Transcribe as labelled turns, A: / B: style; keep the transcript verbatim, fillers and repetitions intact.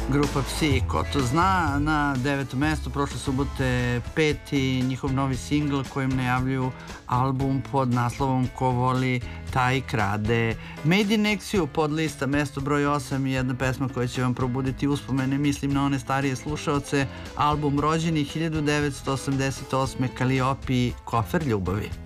A: Grupa Psi, ko to zna, na devetom mestu prošle subote peti njihov novi singl kojim najavljuju album pod naslovom Ko voli taj krade. Made in Nexiju pod lista mesto broj osam i jedna pesma koja će vam probuditi uspomene, mislim na one starije slušaoce, album rođeni hiljadu devetsto osamdeset osme Kaliopi, Kofer ljubavi.